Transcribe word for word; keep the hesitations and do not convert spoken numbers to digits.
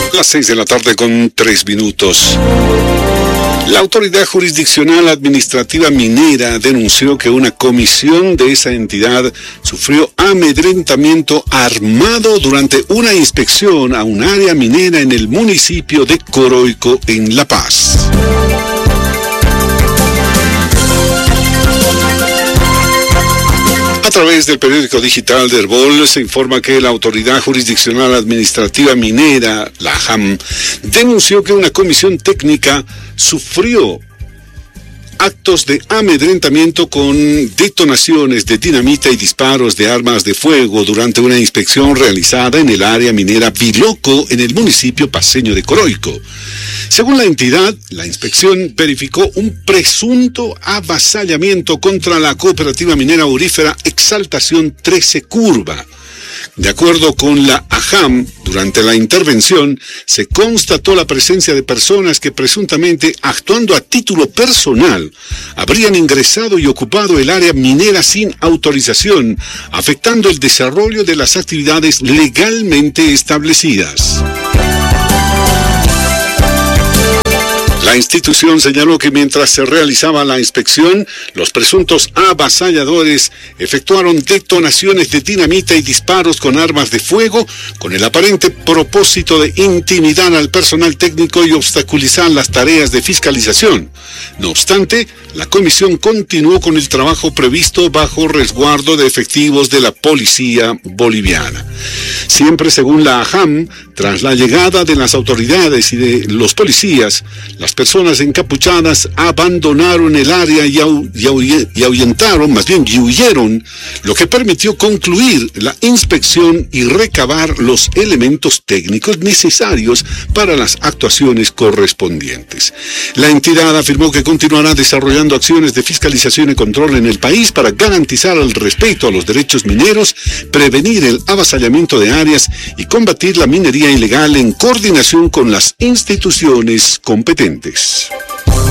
Las seis de la tarde con tres minutos. La Autoridad Jurisdiccional Administrativa Minera denunció que una comisión de esa entidad sufrió amedrentamiento armado durante una inspección a un área minera en el municipio de Coroico, en La Paz. A través del periódico digital de Herbol se informa que la Autoridad Jurisdiccional Administrativa Minera, la A J A M, denunció que una comisión técnica sufrió actos de amedrentamiento con detonaciones de dinamita y disparos de armas de fuego durante una inspección realizada en el área minera Viloco, en el municipio paceño de Coroico. Según la entidad, la inspección verificó un presunto avasallamiento contra la cooperativa minera aurífera Exaltación trece Curva. De acuerdo con la A J A M, durante la intervención se constató la presencia de personas que presuntamente, actuando a título personal, habrían ingresado y ocupado el área minera sin autorización, afectando el desarrollo de las actividades legalmente establecidas. La institución señaló que mientras se realizaba la inspección, los presuntos avasalladores efectuaron detonaciones de dinamita y disparos con armas de fuego con el aparente propósito de intimidar al personal técnico y obstaculizar las tareas de fiscalización. No obstante, la comisión continuó con el trabajo previsto bajo resguardo de efectivos de la policía boliviana. Siempre según la A J A M, tras la llegada de las autoridades y de los policías, las personas encapuchadas abandonaron el área y, ahu- y, ahu- y ahuyentaron, más bien y huyeron, lo que permitió concluir la inspección y recabar los elementos técnicos necesarios para las actuaciones correspondientes. La entidad afirmó que continuará desarrollando acciones de fiscalización y control en el país para garantizar el respeto a los derechos mineros, prevenir el avasallamiento de áreas y combatir la minería ilegal en coordinación con las instituciones competentes.